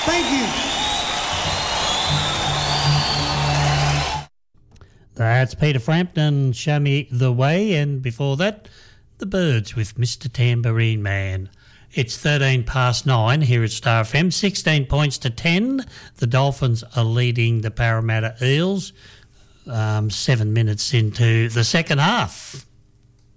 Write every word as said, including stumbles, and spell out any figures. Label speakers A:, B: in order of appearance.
A: Thank you.
B: That's Peter Frampton, Show Me the Way, and before that, The Birds with Mister Tambourine Man. It's thirteen past nine here at Star F M, sixteen points to ten. The Dolphins are leading the Parramatta Eels, um, seven minutes into the second half.